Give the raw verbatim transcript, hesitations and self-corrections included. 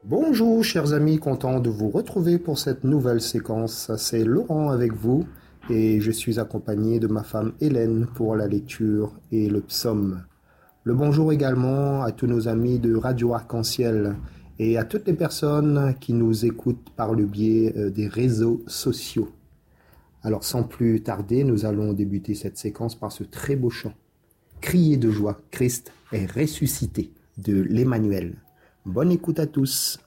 Bonjour chers amis, content de vous retrouver pour cette nouvelle séquence. C'est Laurent avec vous et je suis accompagné de ma femme Hélène pour la lecture et le psaume. Le bonjour également à tous nos amis de Radio Arc-en-Ciel et à toutes les personnes qui nous écoutent par le biais des réseaux sociaux. Alors sans plus tarder, nous allons débuter cette séquence par ce très beau chant. Criez de joie, Christ est ressuscité de l'Emmanuel. Bonne écoute à tous.